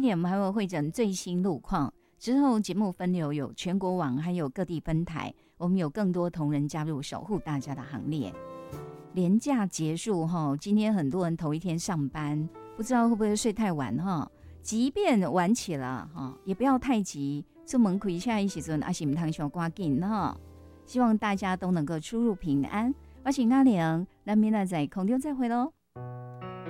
点我们还会会诊最新路况。之后节目分流有全国网，还有各地分台，我们有更多同仁加入守护大家的行列。连假结束今天很多人头一天上班，不知道会不会睡太晚即便晚起了也不要太急，出门开车的时阵也是不通太赶紧希望大家都能够出入平安。我是阿玲，咱明仔在空中再会咯。